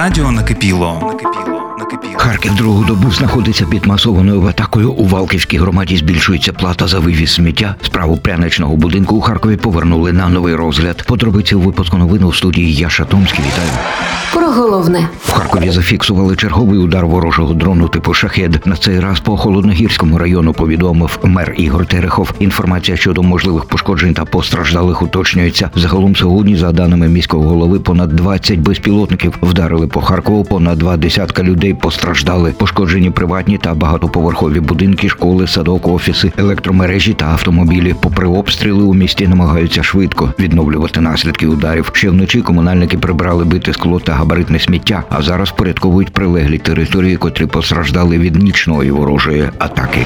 радіо накипіло. Харків другу добу знаходиться під масованою атакою. У Валківській громаді збільшується плата за вивіз сміття. Справу пряничного будинку у Харкові повернули на новий розгляд. Подробиці у випуску новин у студії Яша Томський. Вітаю. Про головне. В Харкові зафіксували черговий удар ворожого дрону типу «Шахед». На цей раз по Холодногірському району повідомив мер Ігор Терехов. Інформація щодо можливих пошкоджень та постраждалих уточнюється. Загалом сьогодні, за даними міського голови, понад 20 безпілотників вдарили по Харкову, понад 20 людей постраждали. Пошкоджені приватні та багатоповерхові будинки, школи, садок, офіси, електромережі та автомобілі. Попри обстріли, у місті намагаються швидко відновлювати наслідки ударів. Ще вночі комунальники прибрали бите скло та габаритне сміття, а зараз порядковують прилеглі території, котрі постраждали від нічної ворожої атаки.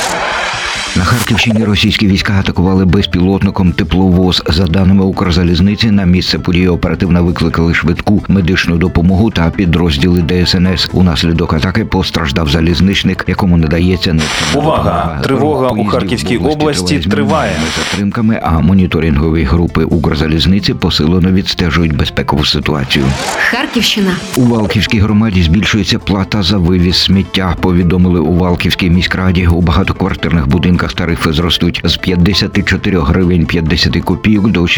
На Харківщині російські війська атакували безпілотником тепловоз. За даними Укрзалізниці, на місце події оперативно викликали швидку медичну допомогу та підрозділи ДСНС. Унаслідок атаки постраждав залізничник, якому надається необхідна Увага! Тривога у Харківській області триває. Затримками, а моніторингові групи Укрзалізниці посилено відстежують безпекову ситуацію. Харківщина. У Валківській громаді збільшується плата за вивіз сміття. Повідомили у Валківській міськраді. У багатоквартирних будинках тарифи зростуть з 54 гривень 50 копійок до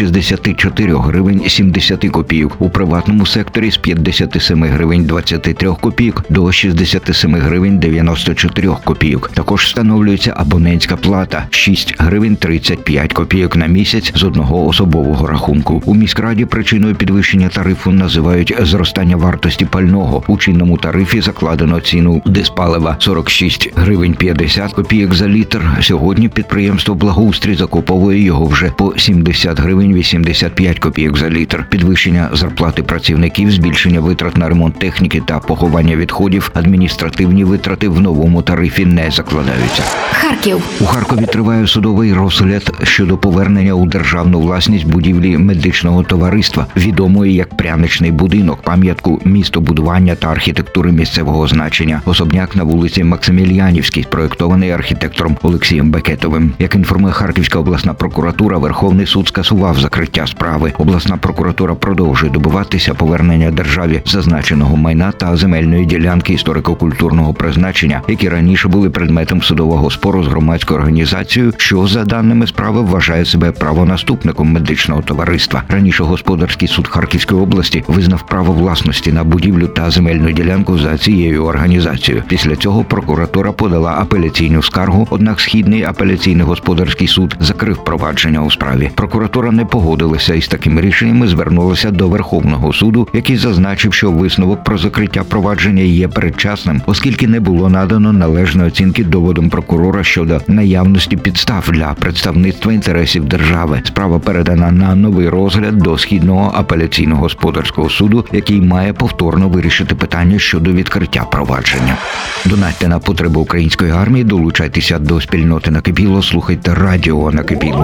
64 гривень 70 копійок. У приватному секторі з 57 гривень 23 копійок до 67 гривень 94 копійок. Також встановлюється абонентська плата 6 гривень 35 копійок на місяць з одного особового рахунку. У міськраді причиною підвищення тарифу називають зростання вартості пального. У чинному тарифі закладено ціну диспалива 46 гривень 50 копійок за літр. Сьогодні підприємство «Благоустрій» закуповує його вже по 70 гривень 85 копійок за літр. Підвищення зарплати працівників, збільшення витрат на ремонт техніки та поховання відходів, адміністративні витрати в новому тарифі не закладаються. Харків. У Харкові триває судовий розгляд щодо повернення у державну власність будівлі медичного товариства, відомої як Пряничний будинок, пам'ятку містобудування та архітектури місцевого значення. Особняк на вулиці Максимілянівській, спроєктований архітектором Олексієм Бекетовим. Як інформує Харківська обласна прокуратура, Верховний суд скасував закриття справи. Обласна прокуратура продовжує добиватися повернення державі зазначеного майна та земельної ділянки історико-культурного призначення, які раніше були предметом судового спору з громадською організацією, що, за даними справи, вважає себе правонаступником медичного товариства. Раніше Господарський суд Харківської області визнав право власності на будівлю та земельну ділянку за цією організацією. Після цього прокуратура подала апеляційну скаргу, однак Східний апеляційний господарський суд закрив провадження у справі. Прокуратура не погодилася із такими рішеннями, звернулася до Верховного суду, який зазначив, що висновок про закриття провадження є передчасним, оскільки не було надано належної оцінки доводом прокурора щодо наявності підстав для представництва інтересів держави. Справа передана на новий розгляд до Східного апеляційного господарського суду, який має повторно вирішити питання щодо відкриття провадження. Донатьте на потреби української армії, долучайтеся до спільноти «Накипіло», слухайте радіо «Накипіло».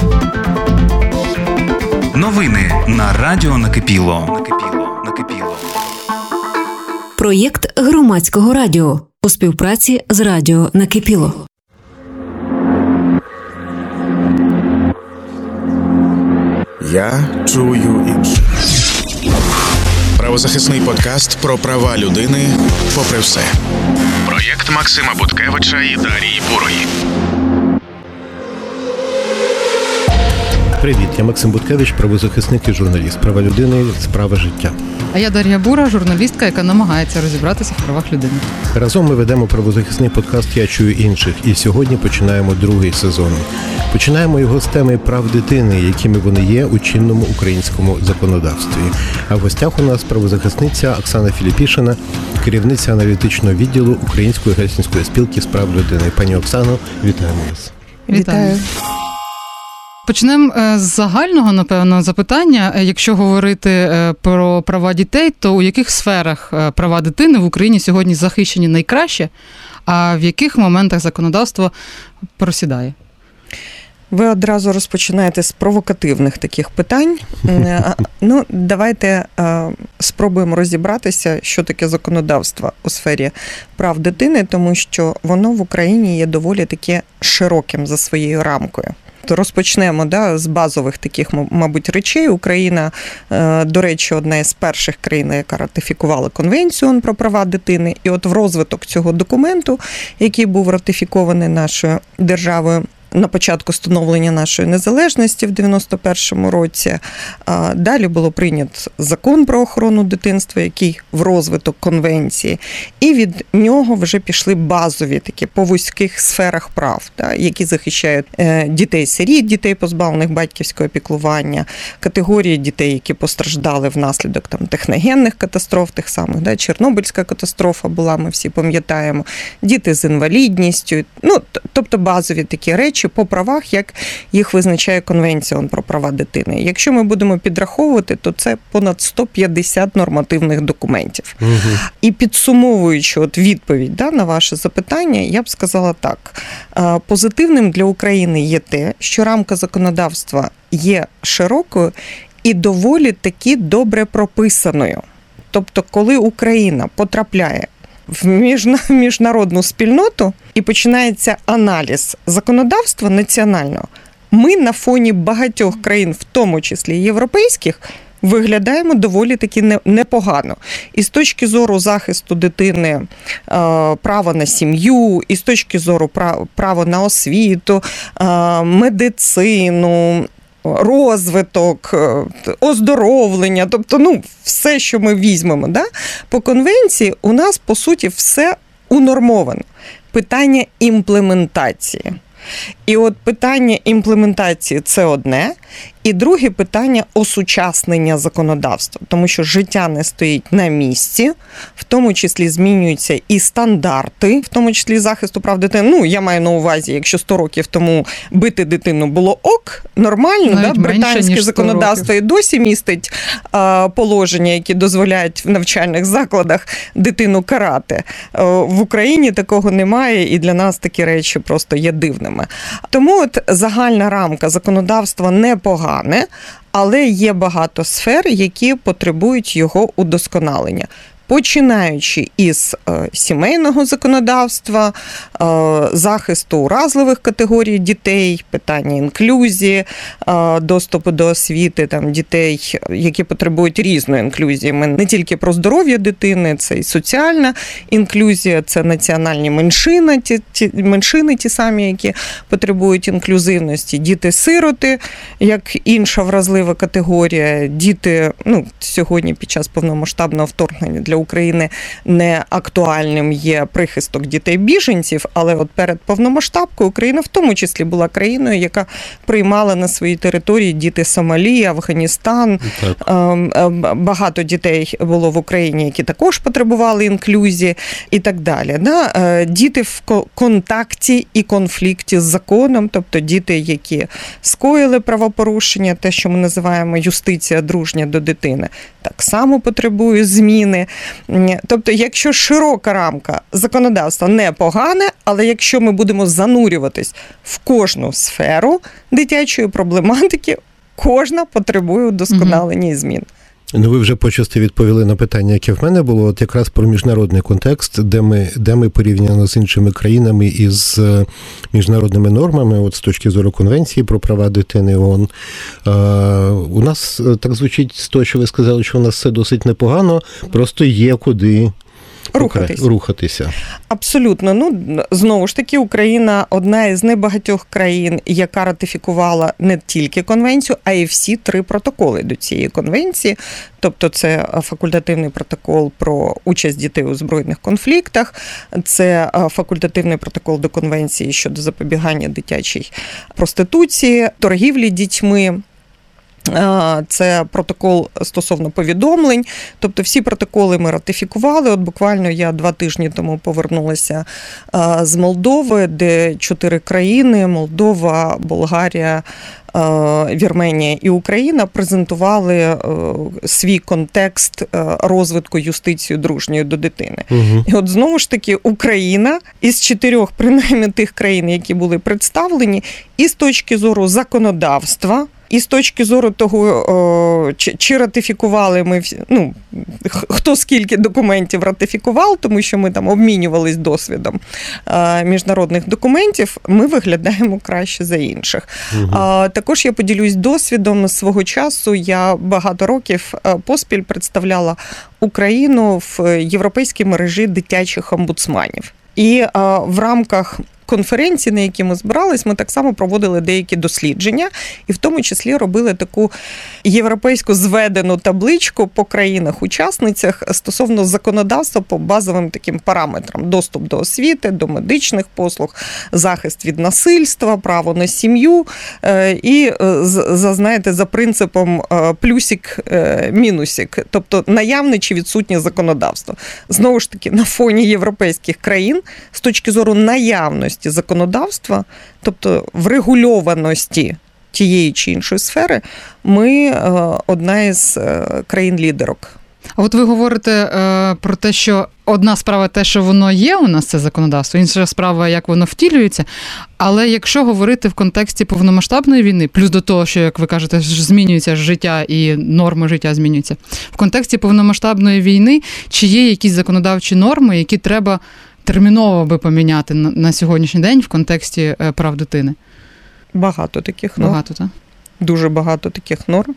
Новини на радіо накипіло. Проєкт громадського радіо у співпраці з радіо «Накипіло». Я чую інше. Правозахисний подкаст про права людини попри все. Проєкт Максима Буткевича і Дарії Бурої. Привіт, я Максим Буткевич, правозахисник і журналіст. Права людини – справа життя. А я Дар'я Бура, журналістка, яка намагається розібратися в правах людини. Разом ми ведемо правозахисний подкаст «Я чую інших» і сьогодні починаємо другий сезон. Починаємо його з теми прав дитини, якими вони є у чинному українському законодавстві. А в гостях у нас правозахисниця Оксана Філіпішина, керівниця аналітичного відділу Української гельсінської спілки з прав людини. Пані Оксано, вітаємо вас. Вітаю. Почнемо з загального, напевно, запитання. Якщо говорити про права дітей, то у яких сферах права дитини в Україні сьогодні захищені найкраще, а в яких моментах законодавство просідає? Ви одразу розпочинаєте з провокативних таких питань. Ну, давайте спробуємо розібратися, що таке законодавство у сфері прав дитини, тому що воно в Україні є доволі таки широким за своєю рамкою. розпочнемо з базових таких, мабуть, речей. Україна, до речі, одна із перших країн, яка ратифікувала Конвенцію ООН про права дитини. І от в розвиток цього документу, який був ратифікований нашою державою на початку становлення нашої незалежності в 91-му році, далі було прийнят закон про охорону дитинства, який в розвиток конвенції, і від нього вже пішли базові такі по вузьких сферах прав, які захищають дітей-сиріт, дітей, позбавлених батьківського піклування, категорії дітей, які постраждали внаслідок техногенних катастроф, тих самих, Чорнобильська катастрофа була, ми всі пам'ятаємо, діти з інвалідністю, тобто базові такі речі по правах, як їх визначає Конвенція ООН про права дитини. Якщо ми будемо підраховувати, то це понад 150 нормативних документів. Угу. І підсумовуючи відповідь на ваше запитання, я б сказала так. Позитивним для України є те, що рамка законодавства є широкою і доволі таки добре прописаною. Тобто, коли Україна потрапляє в міжнародну спільноту і починається аналіз законодавства національного, ми на фоні багатьох країн, в тому числі європейських, виглядаємо доволі таки непогано. І з точки зору захисту дитини, права на сім'ю, і з точки зору права на освіту, медицину, розвиток, оздоровлення, тобто, все, що ми візьмемо, по конвенції у нас, по суті, все унормовано. Питання імплементації. І от питання імплементації – це одне, і друге питання – осучаснення законодавства, тому що життя не стоїть на місці, в тому числі змінюються і стандарти, в тому числі захисту прав дитини. Я маю на увазі, якщо 100 років тому бити дитину було ок, нормально, британське законодавство і досі містить положення, які дозволяють в навчальних закладах дитину карати. В Україні такого немає, і для нас такі речі просто є дивними. Тому загальна рамка законодавства непогане, але є багато сфер, які потребують його удосконалення. Починаючи із сімейного законодавства, захисту уразливих категорій дітей, питання інклюзії, доступу до освіти дітей, які потребують різної інклюзії. Ми не тільки про здоров'я дитини, це і соціальна інклюзія, це національні меншини ті самі, які потребують інклюзивності. Діти-сироти, як інша вразлива категорія, діти, сьогодні під час повномасштабного вторгнення для України не актуальним є прихисток дітей-біженців, але перед повномасштабкою Україна в тому числі була країною, яка приймала на своїй території діти Сомалі, Афганістан. Багато дітей було в Україні, які також потребували інклюзії і так далі. Діти в контакті і конфлікті з законом, тобто діти, які скоїли правопорушення, те, що ми називаємо юстиція дружня до дитини, так само потребують зміни. Тобто, якщо широка рамка законодавства непогане, але якщо ми будемо занурюватись в кожну сферу дитячої проблематики, кожна потребує удосконалення і змін. Ви вже почасти відповіли на питання, яке в мене було, якраз про міжнародний контекст, де ми порівняно з іншими країнами і з міжнародними нормами, з точки зору Конвенції про права дитини ООН. У нас так звучить з того, що ви сказали, що у нас все досить непогано, просто є куди рухатися. Абсолютно. Знову ж таки, Україна одна із небагатьох країн, яка ратифікувала не тільки конвенцію, а й всі 3 протоколи до цієї конвенції. Тобто це факультативний протокол про участь дітей у збройних конфліктах, це факультативний протокол до конвенції щодо запобігання дитячій проституції, торгівлі дітьми. Це протокол стосовно повідомлень. Тобто всі протоколи ми ратифікували. Буквально я 2 тижні тому повернулася з Молдови, де 4 країни – Молдова, Болгарія, Вірменія і Україна презентували свій контекст розвитку юстиції дружньої до дитини. Угу. І знову ж таки Україна із 4 принаймні тих країн, які були представлені, і з точки зору законодавства, І з точки зору того, чи ратифікували ми хто скільки документів ратифікував, тому що ми там обмінювались досвідом міжнародних документів, ми виглядаємо краще за інших. Також я поділюсь досвідом. Свого часу я багато років поспіль представляла Україну в європейській мережі дитячих омбудсманів. І в рамках конференції, на які ми збирались, ми так само проводили деякі дослідження, і в тому числі робили таку європейську зведену табличку по країнах-учасницях стосовно законодавства по базовим таким параметрам: доступ до освіти, до медичних послуг, захист від насильства, право на сім'ю і, знаєте, за принципом плюсик-мінусик, тобто наявне чи відсутнє законодавство. Знову ж таки, на фоні європейських країн з точки зору наявності законодавства, тобто врегульованості тієї чи іншої сфери, ми одна із країн-лідерок. А от ви говорите про те, що одна справа те, що воно є у нас, це законодавство, інша справа, як воно втілюється. Але якщо говорити в контексті повномасштабної війни, плюс до того, що, як ви кажете, змінюється життя і норми життя змінюються, в контексті повномасштабної війни, чи є якісь законодавчі норми, які треба терміново би поміняти на сьогоднішній день в контексті прав дитини? Багато таких норм. Багато, так? Дуже багато таких норм.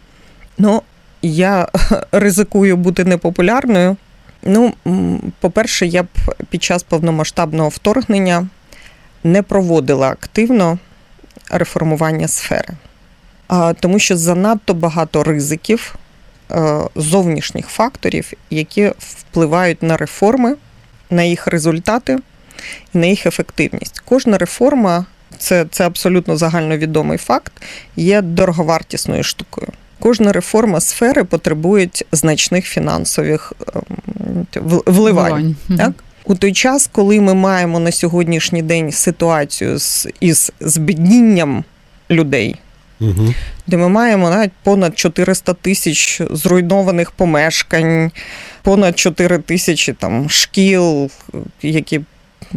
Я ризикую бути непопулярною. По-перше, я б під час повномасштабного вторгнення не проводила активно реформування сфери. Тому що занадто багато ризиків, зовнішніх факторів, які впливають на реформи, на їх результати і на їх ефективність. Кожна реформа, це абсолютно загальновідомий факт, є дороговартісною штукою. Кожна реформа сфери потребує значних фінансових вливань. Так? У той час, коли ми маємо на сьогоднішній день ситуацію із збіднінням людей, де ми маємо навіть понад 400 тисяч зруйнованих помешкань, понад 4 тисячі шкіл, які